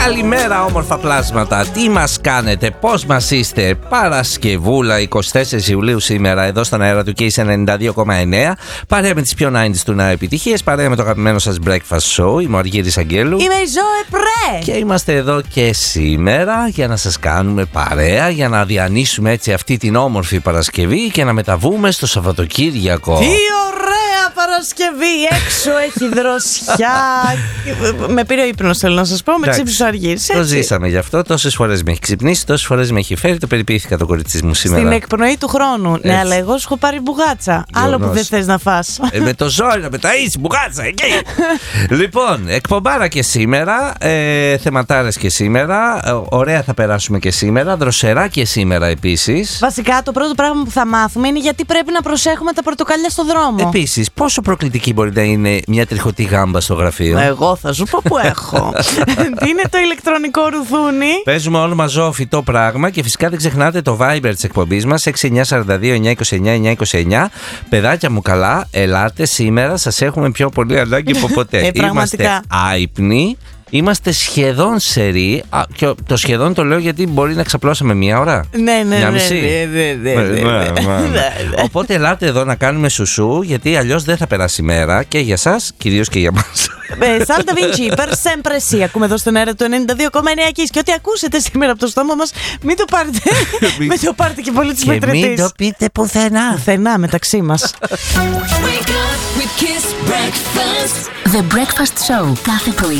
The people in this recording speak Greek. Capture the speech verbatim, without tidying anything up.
Καλημέρα όμορφα πλάσματα. Τι μας κάνετε, πώς μας είστε? Παρασκευούλα εικοστή τέταρτη Ιουλίου σήμερα εδώ στον αέρα του Kiss ενενήντα δύο κόμμα εννέα. Παρέα με τις πιο ενενήντα του να επιτυχίες. Παρέα με το αγαπημένο σας breakfast show. Είμαι ο Αργύρης Αγγέλου. Είμαι η Ζωέ Πρέ. Και είμαστε εδώ και σήμερα για να σας κάνουμε παρέα, για να διανύσουμε έτσι αυτή την όμορφη Παρασκευή και να μεταβούμε στο Σαββατοκύριακο. Τι ωραία Παρασκευή! Έξω έχει δροσιά. Με πήρε ο ύπνος, θέλω να σας πω. Με ξύπνησε ο Αργύρης. Το ζήσαμε γι' αυτό. Τόσες φορές με έχει ξυπνήσει, τόσες φορές με έχει φέρει. Το περιποιήθηκα το κορίτσι μου σήμερα. Στην εκπνοή του χρόνου. Έτσι. Ναι, αλλά εγώ σου έχω πάρει μπουγάτσα. Γεωνός. Άλλο που δεν θες να φας. Ε, με το ζόρι να πεταείς μπουγάτσα εκεί. Λοιπόν, εκπομπάρα και σήμερα. Ε, θεματάρες και σήμερα. Ε, ωραία θα περάσουμε και σήμερα. Δροσερά και σήμερα επίσης. Βασικά το πρώτο πράγμα που θα μάθουμε είναι γιατί πρέπει να προσέχουμε τα πορτοκάλια στο δρόμο. Επίσης, πόσο προκλητική μπορεί να είναι μια τριχωτή γάμπα στο γραφείο? Εγώ θα σου πω που έχω. Τι είναι το ηλεκτρονικό ρουθούνι? Παίζουμε όλο μαζό φυτό πράγμα και φυσικά δεν ξεχνάτε το Viber της εκπομπής μας έξι εννιά τέσσερα δύο εννιά δύο εννιά εννιά δύο εννιά. Παιδάκια μου καλά, ελάτε σήμερα, σας έχουμε πιο πολύ ανάγκη από ποτέ. ε, Είμαστε άυπνοι. Είμαστε σχεδόν σερί. Α, και το σχεδόν το λέω γιατί μπορεί να ξαπλώσαμε μία ώρα. Ναι, ναι, μια ναι, μισή. ναι, ναι, ναι, ναι, ναι. Οπότε ελάτε εδώ να κάνουμε σουσού, γιατί αλλιώς δεν θα περάσει η μέρα και για σας, κυρίως και για μας. Σάλτα Βίντσι, per sempre sì. Ακούμε εδώ στον αέρα του ενενήντα δύο κόμμα εννέα Kiss. Και ό,τι ακούσετε σήμερα από το στόμα μας, μην το πάρετε. Μην το πάρετε και πολύ της μετρητής. Και μην το πείτε πουθενά. Πουθενά μεταξύ μας. The Breakfast Show κάθε πρωί